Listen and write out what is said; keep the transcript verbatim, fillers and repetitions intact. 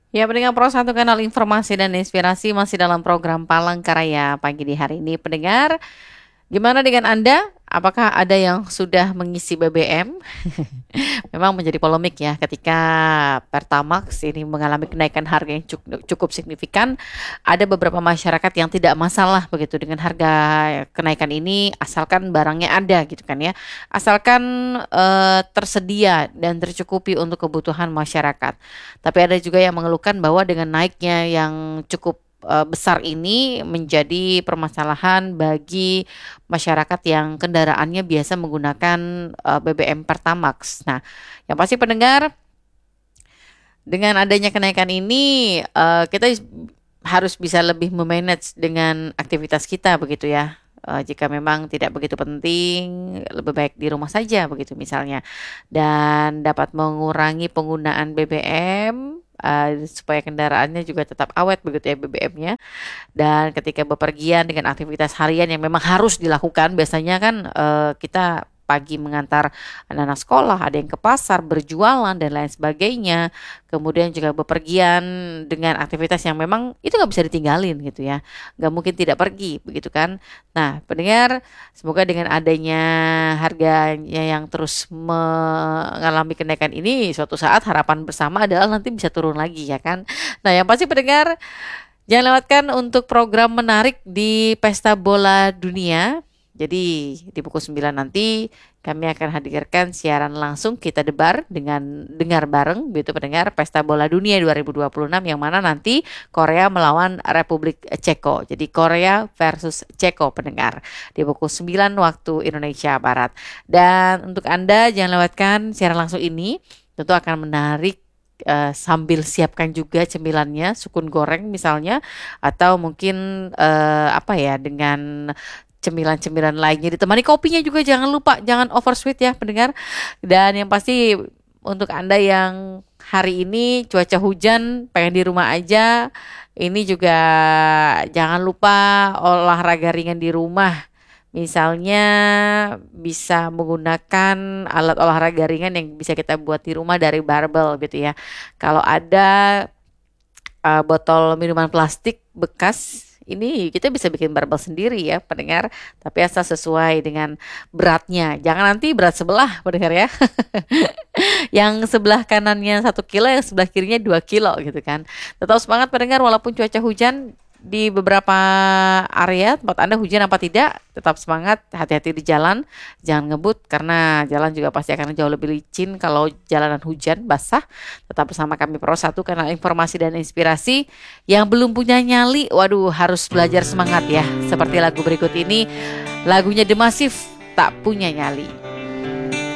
Ya, pendengar Pro satu kanal informasi dan inspirasi masih dalam program Palangkaraya pagi di hari ini. Pendengar, gimana dengan Anda? Apakah ada yang sudah mengisi B B M? Memang menjadi polemik ya ketika Pertamax ini mengalami kenaikan harga yang cukup, cukup signifikan. Ada beberapa masyarakat yang tidak masalah begitu dengan harga kenaikan ini asalkan barangnya ada gitu kan ya. Asalkan eh, tersedia dan tercukupi untuk kebutuhan masyarakat. Tapi ada juga yang mengeluhkan bahwa dengan naiknya yang cukup eh, besar ini menjadi permasalahan bagi masyarakat yang kendaraannya biasa menggunakan eh, B B M Pertamax. Nah, yang pasti pendengar, dengan adanya kenaikan ini eh, kita harus bisa lebih memanage dengan aktivitas kita begitu ya. Eh, jika memang tidak begitu penting, lebih baik di rumah saja begitu misalnya. Dan dapat mengurangi penggunaan B B M eh, supaya kendaraannya juga tetap awet begitu ya B B M-nya. Dan ketika bepergian dengan aktivitas harian yang memang harus dilakukan, biasanya kan eh, kita pagi mengantar anak-anak sekolah, ada yang ke pasar, berjualan dan lain sebagainya. Kemudian juga bepergian dengan aktivitas yang memang itu nggak bisa ditinggalin gitu ya. Nggak mungkin tidak pergi begitu kan. Nah, pendengar, semoga dengan adanya harganya yang terus mengalami kenaikan ini, suatu saat harapan bersama adalah nanti bisa turun lagi ya kan. Nah, yang pasti pendengar, jangan lewatkan untuk program menarik di Pesta Bola Dunia. Jadi di pukul sembilan nanti kami akan hadirkan siaran langsung kita debar dengan dengar bareng gitu pendengar Pesta Bola Dunia dua ribu dua puluh enam yang mana nanti Korea melawan Republik Ceko. Jadi Korea versus Ceko pendengar di pukul sembilan waktu Indonesia Barat. Dan untuk Anda jangan lewatkan siaran langsung ini, tentu akan menarik. Uh, sambil siapkan juga cemilannya, sukun goreng misalnya, atau mungkin uh, apa ya dengan cemilan-cemilan lainnya ditemani kopinya juga jangan lupa, jangan oversweet ya pendengar. Dan yang pasti untuk Anda yang hari ini cuaca hujan pengen di rumah aja, ini juga jangan lupa olahraga ringan di rumah. Misalnya bisa menggunakan alat olahraga ringan yang bisa kita buat di rumah dari barbel gitu ya. Kalau ada uh, botol minuman plastik bekas, ini kita bisa bikin barbel sendiri ya pendengar. Tapi asal sesuai dengan beratnya. Jangan nanti berat sebelah pendengar ya. Yang sebelah kanannya satu kilo, yang sebelah kirinya dua kilo gitu kan. Tetap semangat pendengar walaupun cuaca hujan di beberapa area tempat Anda hujan apa tidak, tetap semangat, hati-hati di jalan, jangan ngebut karena jalan juga pasti akan jauh lebih licin kalau jalanan hujan basah. Tetap bersama kami Pro satu karena informasi dan inspirasi. Yang belum punya nyali, waduh harus belajar semangat ya. Seperti lagu berikut ini, lagunya The Massive, Tak Punya Nyali.